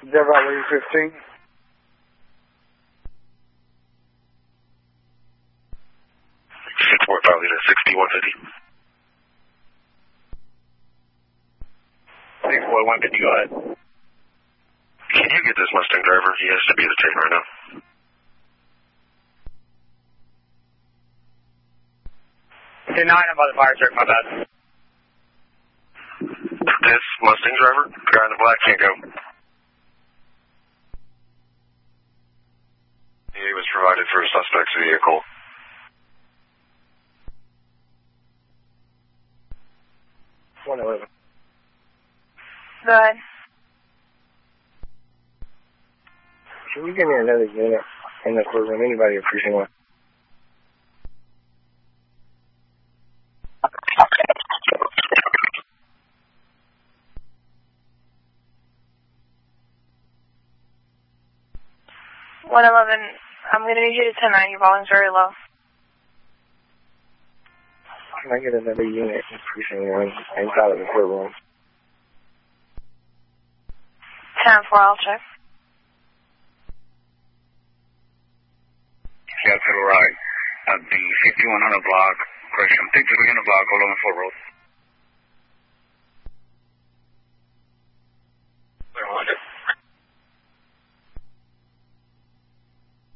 Deborah Lee 15. Support Valley to 6150. 64150, go ahead. Can you get this Mustang driver? He has to be the train right now. Denied about the fire truck, my bad. This Mustang driver? The guy in the black can't go. He was provided for a suspect's vehicle. Good. Can you give me another unit in the courtroom? Anybody appreciate one? I'm going to need you to 10-9. Your volume's very low. Can I get another unit in precinct 1 inside of the courtroom? 10-4, I'll check. Yeah, to the right. At the 5100 block, correction, 5300 block, all over 4 road.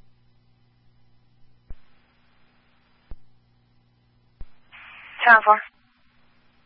Ten-4.